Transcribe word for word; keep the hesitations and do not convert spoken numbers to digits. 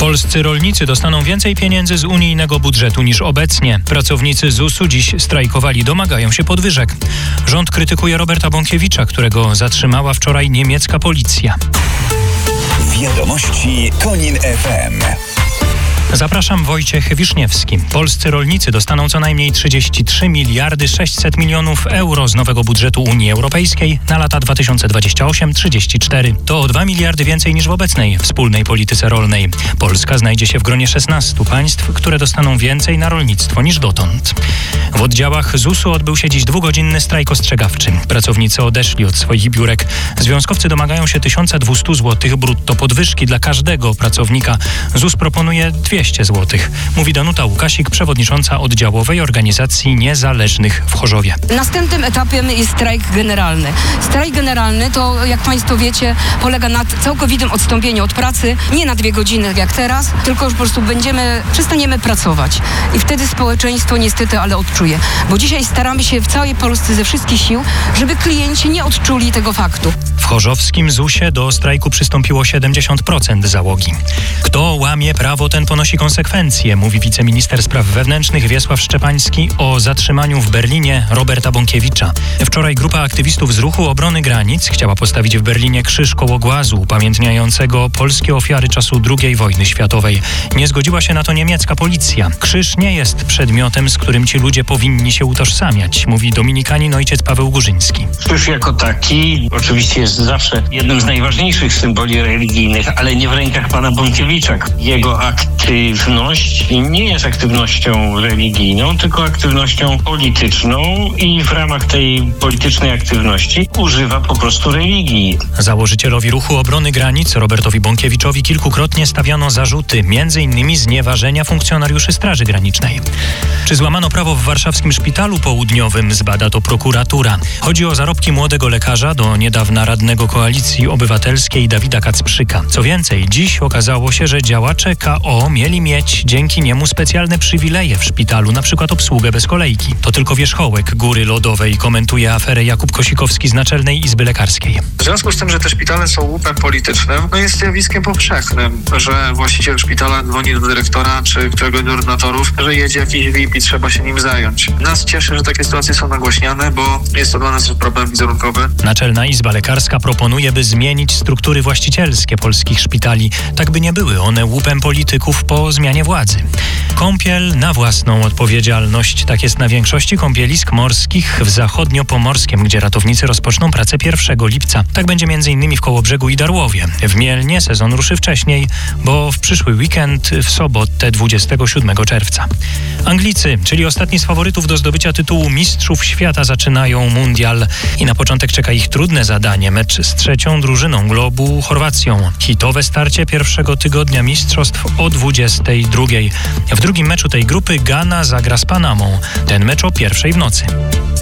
Polscy rolnicy dostaną więcej pieniędzy z unijnego budżetu niż obecnie. Pracownicy zusu dziś strajkowali, domagają się podwyżek. Rząd krytykuje Roberta Bąkiewicza, którego zatrzymała wczoraj niemiecka policja. Wiadomości Konin F M. Zapraszam, Wojciech Wiszniewski. Polscy rolnicy dostaną co najmniej trzydzieści trzy miliardy sześćset milionów euro z nowego budżetu Unii Europejskiej na lata dwa tysiące dwudziesty ósmy do trzydziestego czwartego. To o dwa miliardy więcej niż w obecnej wspólnej polityce rolnej. Polska znajdzie się w gronie szesnastu państw, które dostaną więcej na rolnictwo niż dotąd. W oddziałach zusu odbył się dziś dwugodzinny strajk ostrzegawczy. Pracownicy odeszli od swoich biurek. Związkowcy domagają się tysiąc dwieście złotych brutto podwyżki dla każdego pracownika. ZUS proponuje dwieście złotych, mówi Danuta Łukasik, przewodnicząca oddziałowej organizacji niezależnych w Chorzowie. Następnym etapem jest strajk generalny. Strajk generalny to, jak Państwo wiecie, polega na całkowitym odstąpieniu od pracy, nie na dwie godziny jak teraz, tylko już po prostu będziemy, przestaniemy pracować. I wtedy społeczeństwo niestety, ale odczuje. Bo dzisiaj staramy się w całej Polsce ze wszystkich sił, żeby klienci nie odczuli tego faktu. W chorzowskim zusie do strajku przystąpiło siedemdziesiąt procent załogi. Kto łamie prawo, ten ponosi konsekwencje, mówi wiceminister spraw wewnętrznych Wiesław Szczepański o zatrzymaniu w Berlinie Roberta Bąkiewicza. Wczoraj grupa aktywistów z Ruchu Obrony Granic chciała postawić w Berlinie krzyż koło głazu upamiętniającego polskie ofiary czasu drugiej wojny światowej. Nie zgodziła się na to niemiecka policja. Krzyż nie jest przedmiotem, z którym ci ludzie powinni się utożsamiać, mówi dominikanin ojciec Paweł Górzyński. Krzyż jako taki oczywiście jest zawsze jednym z najważniejszych symboli religijnych, ale nie w rękach pana Bąkiewicza. Jego aktywność nie jest aktywnością religijną, tylko aktywnością polityczną i w ramach tej politycznej aktywności używa po prostu religii. Założycielowi Ruchu Obrony Granic Robertowi Bąkiewiczowi kilkukrotnie stawiano zarzuty, między innymi znieważenia funkcjonariuszy Straży Granicznej. Czy złamano prawo w warszawskim szpitalu południowym? Zbada to prokuratura. Chodzi o zarobki młodego lekarza, do niedawna radnego Koalicji Obywatelskiej Dawida Kacprzyka. Co więcej, dziś okazało się, że działacze K O mieli mieć dzięki niemu specjalne przywileje w szpitalu, na przykład obsługę bez kolejki. To tylko wierzchołek góry lodowej, komentuje aferę Jakub Kosikowski z Naczelnej Izby Lekarskiej. W związku z tym, że te szpitale są łupem politycznym, no jest zjawiskiem powszechnym, że właściciel szpitala dzwoni do dyrektora czy któregoś z ordynatorów, że jedzie jakiś V I P i trzeba się nim zająć. Nas cieszy, że takie sytuacje są nagłaśniane, bo jest to dla nas problem wizerunkowy. Naczelna Izba Lekarska proponuje, by zmienić struktury właścicielskie polskich szpitali, tak by nie były one łupem polityków po zmianie władzy. Kąpiel na własną odpowiedzialność. Tak jest na większości kąpielisk morskich w zachodnio-pomorskiem, gdzie ratownicy rozpoczną pracę pierwszego lipca. Tak będzie m.in. w Kołobrzegu i Darłowie. W Mielnie sezon ruszy wcześniej, bo w przyszły weekend w sobotę dwudziestego siódmego czerwca. Anglicy, czyli ostatni z faworytów do zdobycia tytułu Mistrzów Świata, zaczynają mundial i na początek czeka ich trudne zadanie. Mecz z trzecią drużyną globu Chorwacją. Hitowe starcie pierwszego tygodnia mistrzostw o dwudziestej drugiej. W drugim meczu tej grupy Gana zagra z Panamą. Ten mecz o pierwszej w nocy.